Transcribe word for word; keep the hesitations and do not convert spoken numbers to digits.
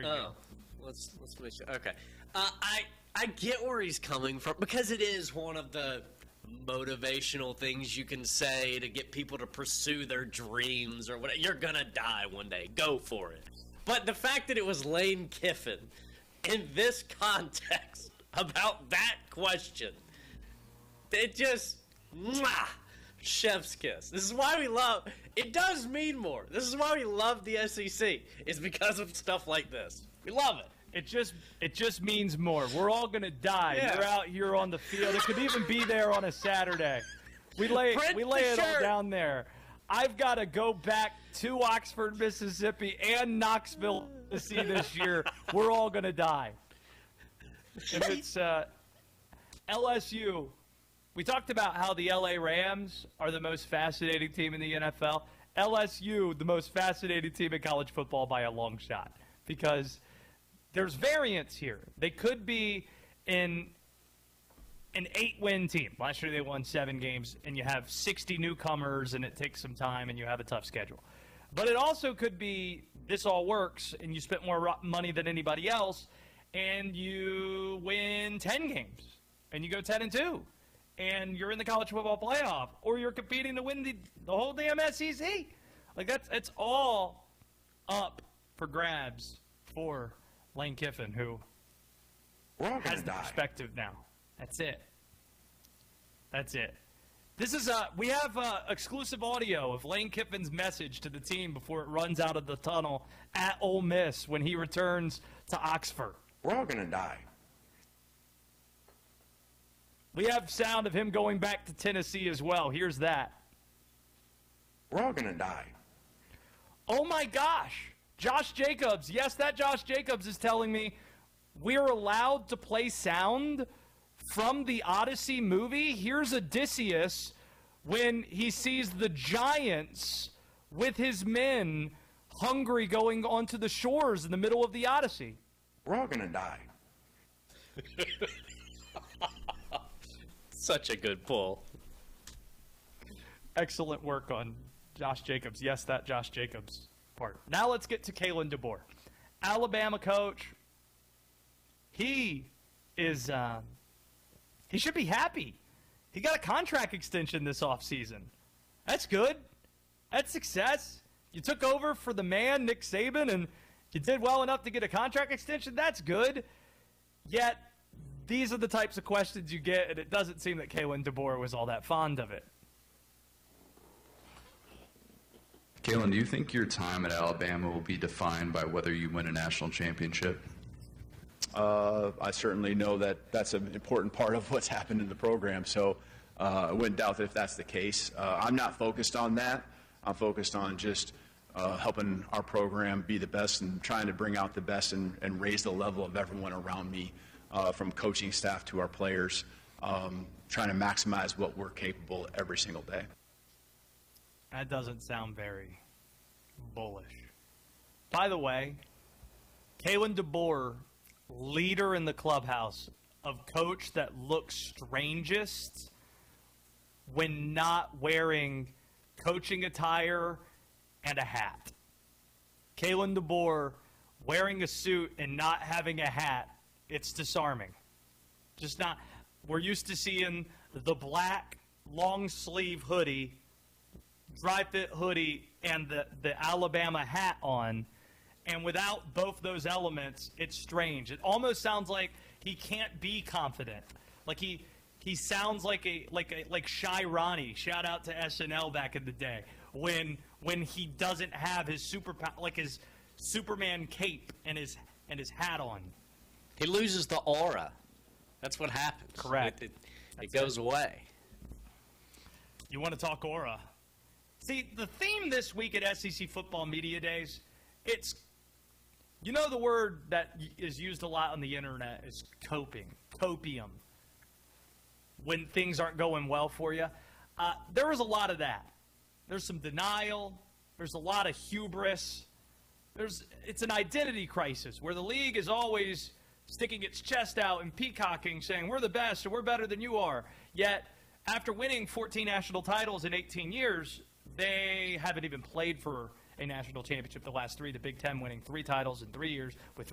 you oh, go. let's let's make sure. Okay, uh, I I get where he's coming from because it is one of the motivational things you can say to get people to pursue their dreams or whatever. You're gonna die one day. Go for it. But the fact that it was Lane Kiffin in this context about that question, it just mwah, chef's kiss. This is why we love. It does mean more. This is why we love the S E C. It's because of stuff like this. We love it. It just it just means more. We're all gonna die. Yeah. You're out here on the field. It could even be there on a Saturday. We lay Print we lay the it all shirt. down there. I've got to go back to Oxford, Mississippi, and Knoxville, Tennessee this year. We're all gonna die. And it's uh, L S U. We talked about how the L A Rams are the most fascinating team in the N F L. L S U, the most fascinating team in college football by a long shot, because there's variance here. They could be in an eight-win team. Last year they won seven games, and you have sixty newcomers, and it takes some time, and you have a tough schedule. But it also could be this all works, and you spent more ro- money than anybody else, and you win ten games, and you go ten and two, and you're in the college football playoff, or you're competing to win the, the whole damn S E C. Like, that's it's all up for grabs for Lane Kiffin, who We're all has gonna the die. perspective now. That's it. That's it. This is uh we have uh, exclusive audio of Lane Kiffin's message to the team before it runs out of the tunnel at Ole Miss when he returns to Oxford. We're all gonna die. We have sound of him going back to Tennessee as well. Here's that. We're all gonna die. Oh my gosh. Josh Jacobs. Yes, that Josh Jacobs is telling me we're allowed to play sound from the Odyssey movie. Here's Odysseus when he sees the giants with his men hungry going onto the shores in the middle of the Odyssey. We're all gonna die. Such a good pull. Excellent work on Josh Jacobs. Yes, that Josh Jacobs part. Now let's get to Kalen DeBoer. Alabama coach. He is, um, he should be happy. He got a contract extension this offseason. That's good. That's success. You took over for the man, Nick Saban, and you did well enough to get a contract extension. That's good. Yet, these are the types of questions you get, and it doesn't seem that Kalen DeBoer was all that fond of it. Kalen, do you think your time at Alabama will be defined by whether you win a national championship? Uh, I certainly know that that's an important part of what's happened in the program, so uh, I wouldn't doubt that if that's the case. Uh, I'm not focused on that. I'm focused on just uh, helping our program be the best and trying to bring out the best and, and raise the level of everyone around me, uh, from coaching staff to our players, um, trying to maximize what we're capable every single day. That doesn't sound very bullish. By the way, Kalen DeBoer, leader in the clubhouse of coach that looks strangest when not wearing coaching attire and a hat. Kalen DeBoer wearing a suit and not having a hat, it's disarming. Just not. We're used to seeing the black long sleeve hoodie, dry fit hoodie, and the, the Alabama hat on. And without both those elements, it's strange. It almost sounds like he can't be confident. Like he he sounds like a like a like Shy Ronnie. Shout out to S N L back in the day when when he doesn't have his super like his Superman cape and his and his hat on. He loses the aura. That's what happens. Correct. It, it, it goes away. You want to talk aura? See, the theme this week at S E C Football Media Days, it's, you know, the word that is used a lot on the internet is coping, copium, when things aren't going well for you. Uh, there was a lot of that. There's some denial. There's a lot of hubris. There's, it's an identity crisis where the league is always sticking its chest out and peacocking, saying we're the best and we're better than you are. Yet, after winning fourteen national titles in eighteen years, they haven't even played for a national championship the last three. The Big Ten winning three titles in three years with